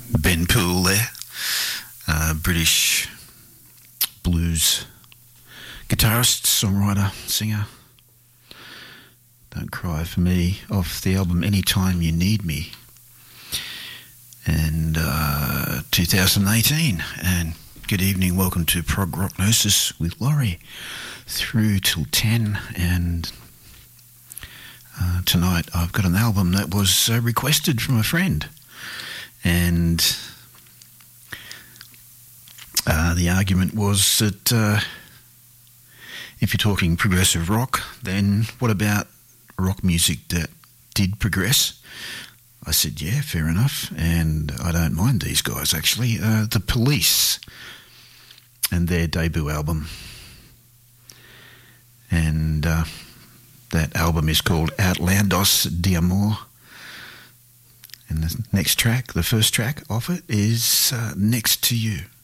Ben Poole there, British blues guitarist, songwriter, singer. Don't Cry for Me, off the album Anytime You Need Me, and 2018. And good evening, welcome to Prog Rock Gnosis with Laurie through till 10. And tonight I've got an album that was requested from a friend, and the argument was that if you're talking progressive rock, then what about rock music that did progress? I said, yeah, fair enough, and I don't mind these guys, actually. The Police and their debut album. And that album is called Outlandos de Amor. And the next track, the first track off it, is Next to You.